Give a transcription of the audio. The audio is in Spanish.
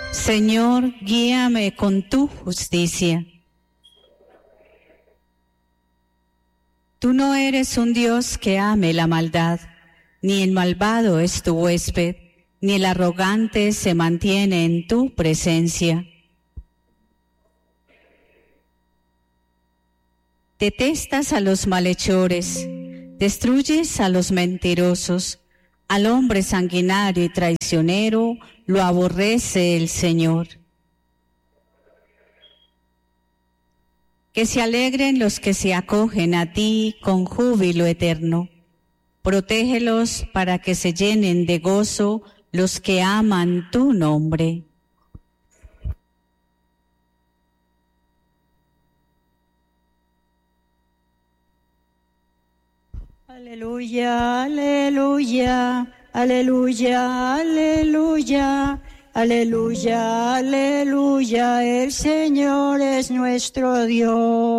Señor, guíame con tu justicia. Tú no eres un Dios que ame la maldad, ni el malvado es tu huésped, ni el arrogante se mantiene en tu presencia. Detestas a los malhechores, destruyes a los mentirosos, al hombre sanguinario y traicionero lo aborrece el Señor. Que se alegren los que se acogen a ti con júbilo eterno. Protégelos para que se llenen de gozo los que aman tu nombre. Aleluya, aleluya, aleluya, aleluya, aleluya, aleluya, el Señor es nuestro Dios.